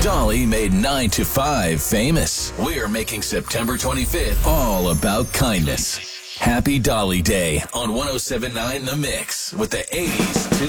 Dolly made 9 to 5 famous. We're making September 25th all about kindness. Happy Dolly Day on 107.9 The Mix with the 80s to